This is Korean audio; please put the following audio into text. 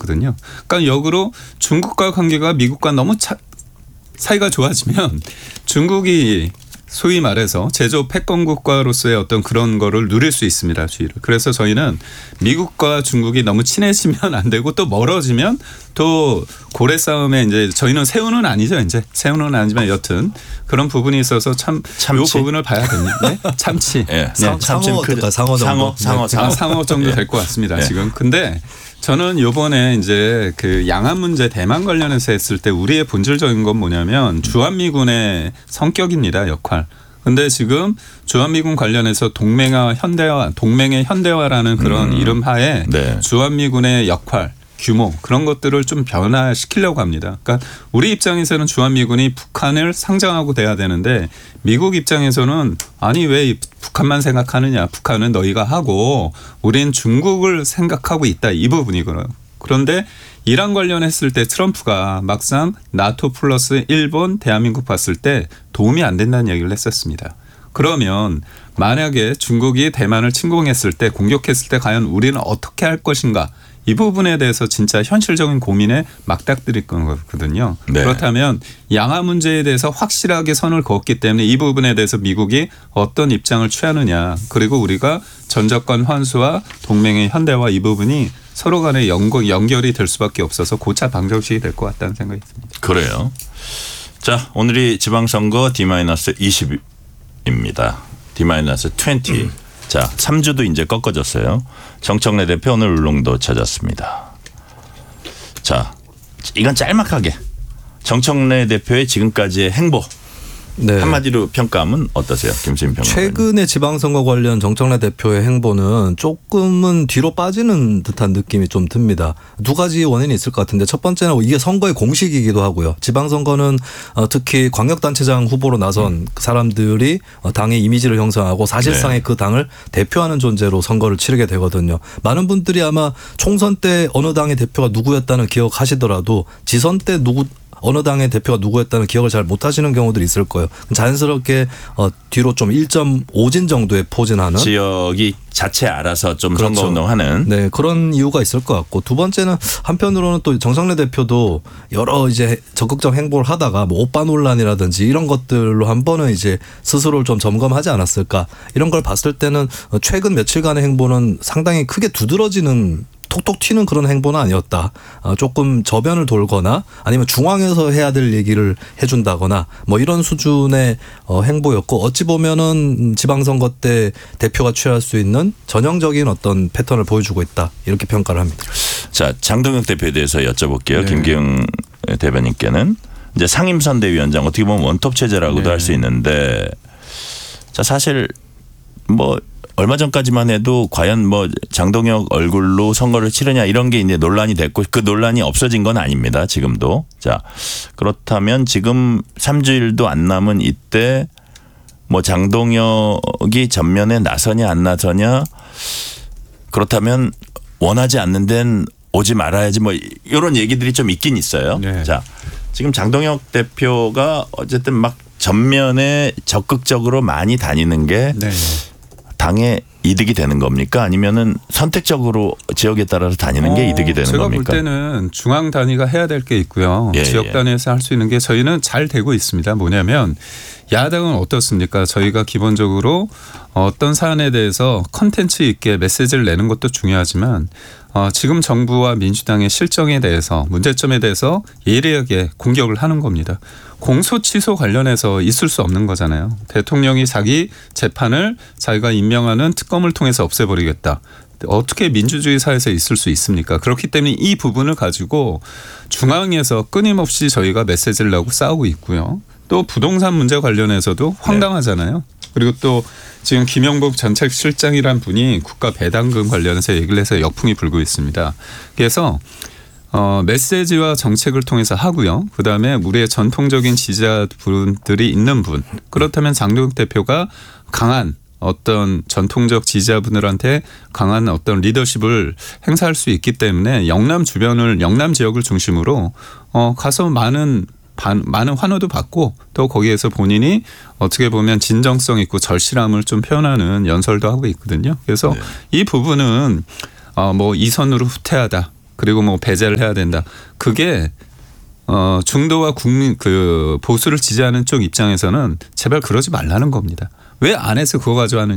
있었거든요. 그러니까 역으로 중국과 관계가 미국과 너무 사이가 좋아지면 중국이 소위 말해서 제조 패권국가로서의 어떤 그런 거를 누릴 수 있습니다. 주의를. 그래서 저희는 미국과 중국이 너무 친해지면 안 되고 또 멀어지면 또 고래 싸움에 이제 저희는 새우는 아니죠. 이제 새우는 아니지만 여튼 그런 부분이 있어서 참 이 부분을 봐야 됩니다. 네? 참치. 네. 상어 어떨까? 상어 정도. 상어 정도 될 것 같습니다. 네. 지금. 근데 저는 요번에 이제 그 양안 문제 대만 관련해서 했을 때 우리의 본질적인 건 뭐냐면 주한미군의 성격입니다. 역할. 근데 지금 주한미군 관련해서 동맹의 현대화라는 그런 이름 하에 네. 주한미군의 역할, 규모 그런 것들을 좀 변화시키려고 합니다. 그러니까 우리 입장에서는 주한미군이 북한을 상정하고 돼야 되는데 미국 입장에서는 아니 왜 북한만 생각하느냐. 북한은 너희가 하고 우린 중국을 생각하고 있다. 이 부분이거든요. 그런데 이란 관련했을 때 트럼프가 막상 나토 플러스 일본 대한민국 봤을 때 도움이 안 된다는 얘기를 했었습니다. 그러면 만약에 중국이 대만을 침공했을 때 공격했을 때 과연 우리는 어떻게 할 것인가. 이 부분에 대해서 진짜 현실적인 고민에 맞닥뜨릴 거거든요. 네. 그렇다면 양안 문제에 대해서 확실하게 선을 그었기 때문에 이 부분에 대해서 미국이 어떤 입장을 취하느냐. 그리고 우리가 전적권 환수와 동맹의 현대화 이 부분이 서로 간에 연결이 될 수밖에 없어서 고차 방정식이 될 것 같다는 생각이 듭니다. 그래요. 자, 오늘이 지방선거 D-20입니다. D-20. 자, 3주도 이제 꺾어졌어요. 정청래 대표 오늘 울릉도 찾았습니다. 자, 이건 짤막하게 정청래 대표의 지금까지의 행보 네. 한마디로 평가하면 어떠세요? 김수민 평론가님. 최근의 지방선거 관련 정청래 대표의 행보는 조금은 뒤로 빠지는 듯한 느낌이 좀 듭니다. 두 가지 원인이 있을 것 같은데 첫 번째는 이게 선거의 공식이기도 하고요. 지방선거는 특히 광역단체장 후보로 나선 사람들이 당의 이미지를 형성하고 사실상의 네. 그 당을 대표하는 존재로 선거를 치르게 되거든요. 많은 분들이 아마 총선 때 어느 당의 대표가 누구였다는 기억하시더라도 지선 때 어느 당의 대표가 누구였다는 기억을 잘 못하시는 경우들이 있을 거예요. 자연스럽게 뒤로 좀 1.5진 정도에 포진하는. 지역이 자체 알아서 좀 그렇죠. 선거운동하는. 네, 그런 이유가 있을 것 같고 두 번째는 한편으로는 또 정청래 대표도 여러 이제 적극적 행보를 하다가 뭐 오빠 논란이라든지 이런 것들로 한 번은 이제 스스로를 좀 점검하지 않았을까. 이런 걸 봤을 때는 최근 며칠간의 행보는 상당히 크게 두드러지는 톡톡 튀는 그런 행보는 아니었다. 조금 저변을 돌거나 아니면 중앙에서 해야 될 얘기를 해준다거나 뭐 이런 수준의 행보였고 어찌 보면은 지방선거 때 대표가 취할 수 있는 전형적인 어떤 패턴을 보여주고 있다. 이렇게 평가를 합니다. 자, 장동혁 대표에 대해서 여쭤볼게요. 네. 김기영 대변인께는 이제 상임선대위원장 어떻게 보면 원톱 체제라고도 네. 할 수 있는데 자, 사실 뭐 얼마 전까지만 해도 과연 뭐 장동혁 얼굴로 선거를 치르냐 이런 게 이제 논란이 됐고 그 논란이 없어진 건 아닙니다. 지금도. 자, 그렇다면 지금 3주일도 안 남은 이때 뭐 장동혁이 전면에 나서냐 안 나서냐 그렇다면 원하지 않는 데는 오지 말아야지 뭐 이런 얘기들이 좀 있긴 있어요. 네. 자, 지금 장동혁 대표가 어쨌든 막 전면에 적극적으로 많이 다니는 게 네. 당의 이득이 되는 겁니까? 아니면은 선택적으로 지역에 따라서 다니는 게 이득이 되는 제가 겁니까? 제가 볼 때는 중앙 단위가 해야 될 게 있고요. 예, 지역 단위에서 할 수 있는 게 저희는 잘 되고 있습니다. 뭐냐면 야당은 어떻습니까? 저희가 기본적으로 어떤 사안에 대해서 컨텐츠 있게 메시지를 내는 것도 중요하지만 지금 정부와 민주당의 실정에 대해서 문제점에 대해서 예리하게 공격을 하는 겁니다. 공소 취소 관련해서 있을 수 없는 거잖아요. 대통령이 자기 재판을 자기가 임명하는 특검을 통해서 없애버리겠다. 어떻게 민주주의 사회에서 있을 수 있습니까? 그렇기 때문에 이 부분을 가지고 중앙에서 끊임없이 저희가 메시지를 내고 싸우고 있고요. 또 부동산 문제 관련해서도 황당하잖아요. 그리고 또 지금 김영복 정책실장이란 분이 국가 배당금 관련해서 얘기를 해서 역풍이 불고 있습니다. 그래서 메시지와 정책을 통해서 하고요. 그다음에 우리의 전통적인 지지자분들이 있는 분. 그렇다면 장동혁 대표가 강한 어떤 전통적 지지자분들한테 강한 어떤 리더십을 행사할 수 있기 때문에 영남 지역을 중심으로 가서 많은 환호도 받고 또 거기에서 본인이 어떻게 보면 진정성 있고 절실함을 좀 표현하는 연설도 하고 있거든요. 그래서 네. 이 부분은 뭐 이선으로 후퇴하다. 그리고 뭐 배제를 해야 된다. 그게 중도와 국민 그 보수를 지지하는 쪽 입장에서는 제발 그러지 말라는 겁니다. 왜 안에서 그거 가져가는